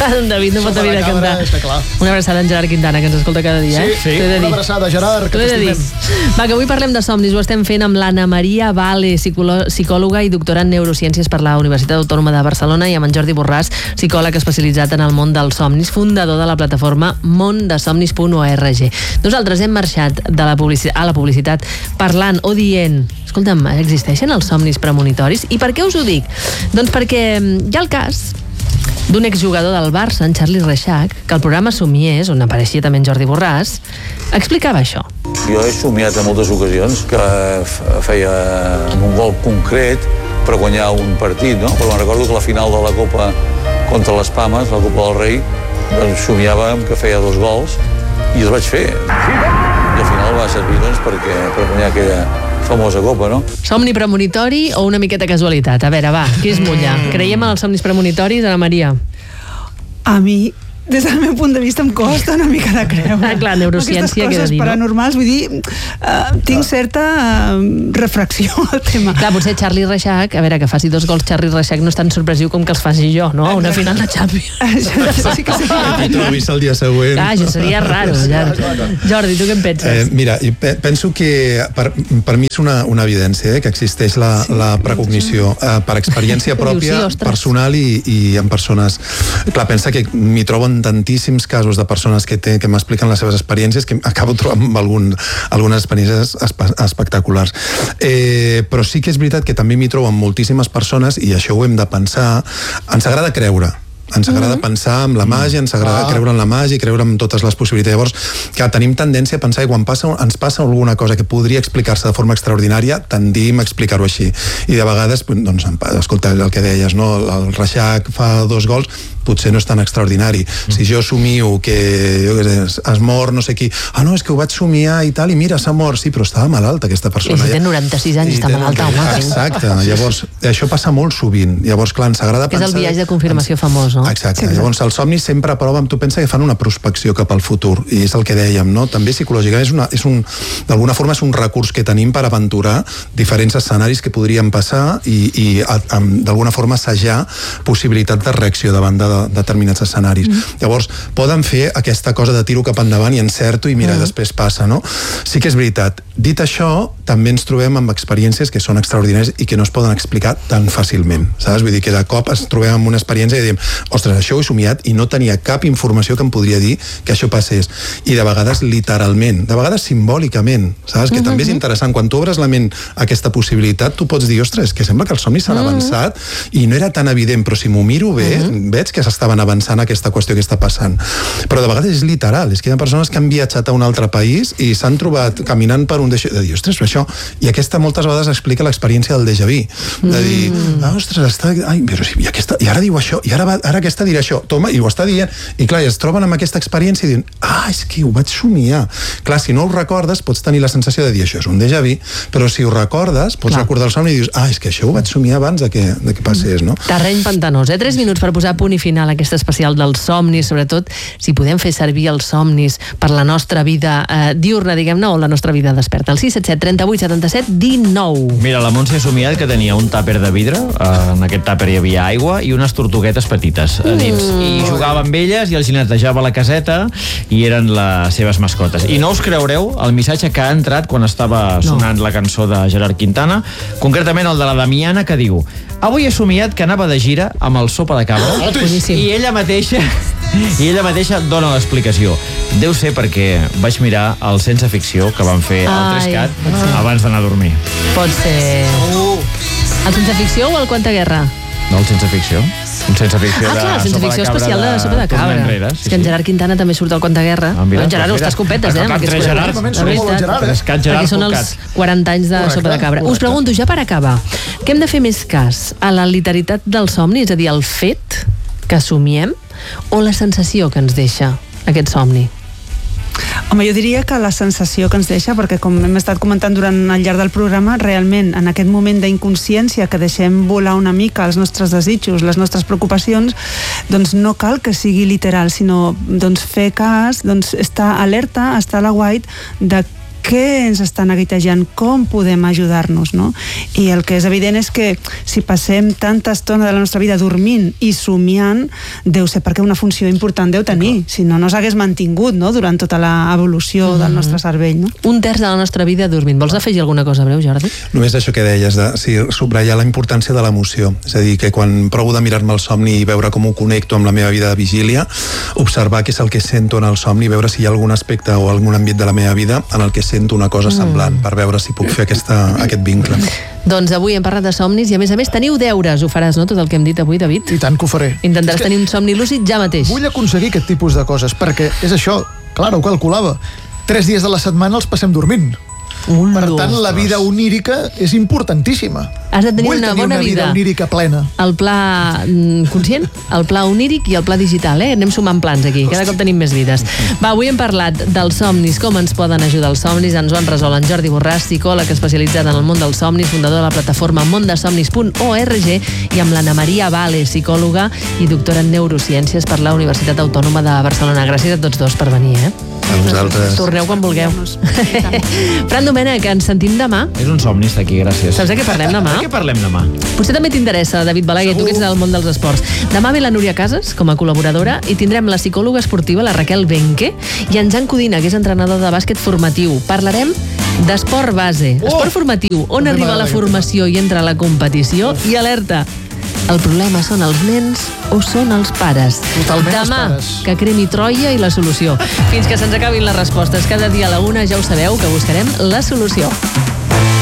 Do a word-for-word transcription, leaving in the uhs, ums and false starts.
David no pot haver de cantar. Una abraçada en Gerard Quintana, que ens escolta cada dia, eh? Sí, sí. Una abraçada, Gerard, que t'estimem. Va, que avui parlem de somnis, ho estem fent amb l'Anna Maria Vale, psicòloga i doctora en neurociències per la Universitat Autònoma de Barcelona, i amb en Jordi Borràs, psicòleg especialitzat en el món dels somnis, fundador de la plataforma món de somnis punt org. Nosaltres hem marxat de la publicitat, a la publicitat parlant o dient, escolta'm, existeixen els somnis premonitoris? I per què us ho dic? Doncs perquè hi ha el cas d'un exjugador del Barça, en Charlie Reixac, que al programa Somiers, on apareixia també en Jordi Borràs, explicava això. Jo he somiat en moltes ocasions que feia un gol concret per guanyar un partit, no? Però me'n recordo que la final de la Copa contra les Pames, la Copa del Rei, doncs somiàvem que feia dos gols i els vaig fer. I al final va servir doncs, perquè, per guanyar aquella famosa copa, no? Somni premonitori o una miqueta casualitat? A veure, va, qui es mulla? Creiem en els somnis premonitoris, Ana Maria? A mi, des del meu punt de vista, em costa una mica de creure. Ah, clar, neurociència, què he de dir, no? Aquestes coses paranormals, vull dir, uh, tinc certa uh, refracció al tema. Clar, potser Charlie Reixac, a veure, que faci dos gols Charlie Reixac no és tan sorpresiu com que els faci jo, no? Una final de Champions. Això sí que seria. I tu ho vist el dia següent. Clar, això seria raro. Ja. Jordi, tu què en penses? Eh, mira, penso que per, per mi és una, una evidència eh, que existeix la, la precognició eh, per experiència pròpia, sí, personal i, i en persones. Clar, pensa que m'hi trobo en tantíssims casos de persones que, té, que m'expliquen les seves experiències que acabo trobant amb algun, algunes experiències espe espectaculars. Eh, però sí que és veritat que també m'hi trobo amb moltíssimes persones, i això ho hem de pensar, ens agrada creure. Ens agrada mm-hmm. pensar en la màgia, ens agrada ah. creure en la màgia i creure en totes les possibilitats. Llavors, que tenim tendència a pensar que quan passa, ens passa alguna cosa que podria explicar-se de forma extraordinària, tendim a explicar-ho així. I de vegades, doncs, escolta, el que deies, no? El Reixac fa dos gols, potser no és tan extraordinari. Mm. Si jo somio que, jo què sé, es mor no sé qui, ah no, és que ho vaig somiar i tal, i mira, s'ha mort, sí, però estava malalta aquesta persona. I si té noranta-sis anys, està malalta, home. Exacte, llavors, això passa molt sovint. Llavors, clar, ens agrada pensar... És el viatge de confirmació famós, no? Exacte. Sí, llavors, els somnis sempre proven, tu pensa que fan una prospecció cap al futur, i és el que dèiem, no? També psicològicament és una, és un, d'alguna forma és un recurs que tenim per aventurar diferents escenaris que podrien passar i, i d'alguna forma assajar possibilitats de reacció davant de determinats escenaris. Mm. Llavors, poden fer aquesta cosa de tiro cap endavant i encerto i mira, mm. després passa, no? Sí que és veritat. Dit això, també ens trobem amb experiències que són extraordinàries i que no es poden explicar tan fàcilment, saps? Vull dir que de cop ens trobem amb una experiència i diem, ostres, això ho he somiat i no tenia cap informació que em podria dir que això passés. I de vegades literalment, de vegades simbòlicament, saps? Que mm-hmm. també és interessant. Quan tu obres la ment a aquesta possibilitat, tu pots dir, ostres, que sembla que els somnis s'han mm-hmm. avançat i no era tan evident, però si m'ho miro bé, mm-hmm. veig que s'estaven avançant aquesta qüestió que està passant. Però de vegades és literal, és que hi ha persones que han viatjat a un altre país i s'han trobat caminant per un déjà vu, de dir, ostres, això, i aquesta moltes vegades explica l'experiència del déjà vu, de dir, ah, ostres, està, ai, però sí, i, aquesta, i ara diu això, i ara, va, ara aquesta dirà això, toma, i ho està dient, i clar, i es troben amb aquesta experiència i diuen, ah, és que ho vaig somiar. Clar, si no ho recordes, pots tenir la sensació de dir, això és un déjà vu, però si ho recordes, pots clar. recordar el somni i dius, ah, és que això ho vaig somiar abans de que, de que passés, no? Terreny pantanós, eh? Tres minuts per posar punt i final a aquest especial dels somnis, sobretot si podem fer servir els somnis per la nostra vida eh, diurna, diguem-ne, o la nostra vida desperta. El sis set set trenta-vuit setanta-set dinou. Mira, la Montse ha somiat que tenia un tàper de vidre, eh, en aquest tàper hi havia aigua i unes tortuguetes petites a dins, mm. i jugava amb elles i els netejava la caseta i eren les seves mascotes. I no us creureu el missatge que ha entrat quan estava sonant no. la cançó de Gerard Quintana, concretament el de la Damiana, que diu: avui he somiat que anava de gira amb el Sopa de Cabra, oh, i ella mateixa i ella mateixa dona l'explicació. Deu ser perquè vaig mirar el Sense Ficció que van fer al Trescat abans d'anar a dormir. Pot ser... El Sense Ficció o el Quanta Guerra? No, el Sense Ficció. Un Sense Ficció ah, clar, de Sense Ficció especial de, de Sopa de Cabra. Enrere, sí, és que en Gerard Quintana també surt al Quanta Guerra. Ah, mira, Gerard, ho estàs competes, eh? Amb aquests Gerard, perquè són els quaranta anys de Sopa de Cabra. Us pregunto, ja per acabar, què hem de fer més cas? A la literalitat del somni, és a dir, el fet que somiem, o la sensació que ens deixa aquest somni? Home, jo diria que la sensació que ens deixa, perquè com hem estat comentant durant el llarg del programa, realment en aquest moment d'inconsciència que deixem volar una mica els nostres desitjos, les nostres preocupacions, doncs no cal que sigui literal, sinó doncs fer cas, doncs estar alerta, estar a l'aguait de què ens està neguitejant, com podem ajudar-nos, no? I el que és evident és que si passem tanta estona de la nostra vida dormint i somiant, deu ser perquè una funció important deu tenir, si no, no s'hagués mantingut, no?, durant tota l'evolució mm. del nostre cervell, no? Un terç de la nostra vida dormint. Vols afegir alguna cosa breu, Jordi? Només això que deies, de sí, subratllar la importància de l'emoció. És a dir, que quan provo de mirar-me el somni i veure com ho connecto amb la meva vida de vigília, observar què és el que sento en el somni, veure si hi ha algun aspecte o algun àmbit de la meva vida en el que sento una cosa semblant, mm. per veure si puc fer aquesta, aquest vincle. Doncs avui hem parlat de somnis i a més a més teniu deures, ho faràs, no?, tot el que hem dit avui, David? I tant que ho faré. Intentaràs tenir un somni lúcid ja mateix. Vull aconseguir aquest tipus de coses, perquè és això, clar, ho calculava. Tres dies de la setmana els passem dormint. Un, per tant, la vida onírica és importantíssima. Has de tenir Vull una tenir bona una vida. vida onírica plena. El pla conscient, el pla oníric i el pla digital, eh? Anem sumant plans aquí, cada cop tenim més vides. Va, avui hem parlat dels somnis, com ens poden ajudar els somnis, ens ho han resolt en Jordi Borràs, psicòleg especialitzat en el món dels somnis, fundador de la plataforma mondesomnis punt org, i amb l'Anna Maria Vale, psicòloga i doctora en neurociències per la Universitat Autònoma de Barcelona. Gràcies a tots dos per venir, eh? A vosaltres. Torneu quan vulgueu. Fran Domènech, ens sentim demà. És un somni estar aquí, gràcies. Saps de què parlem demà? De què parlem demà? Potser també t'interessa, David Balaguer, tu que ets del món dels esports. Demà ve la Núria Casas com a col·laboradora i tindrem la psicòloga esportiva, la Raquel Benque, i en Jan Codina, que és entrenador de bàsquet formatiu. Parlarem d'esport base, esport formatiu, on arriba la formació i entra la competició, i alerta, el problema són els nens o són els pares? Totalment Demà, els pares. que cremi Troia i la solució. Fins que se'ns acabin les respostes cada dia a la una, ja ho sabeu, que buscarem la solució.